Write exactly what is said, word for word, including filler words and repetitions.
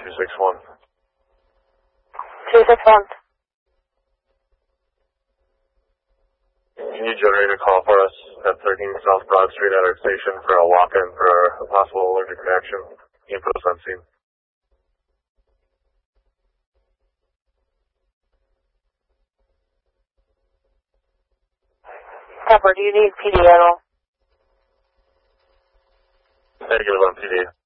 two six one. two six one. Can you generate a call for us at thirteen South Broad Street at our station for a walk-in for a possible allergic reaction? Info's on scene. Pepper, do you need P D at all? Negative on P D.